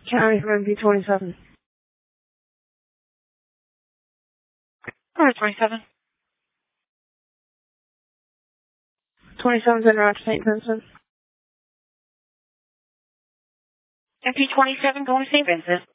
County from MP27. Alright, 27. 27's in Rock St. Vincent. MP27 going to St. Vincent.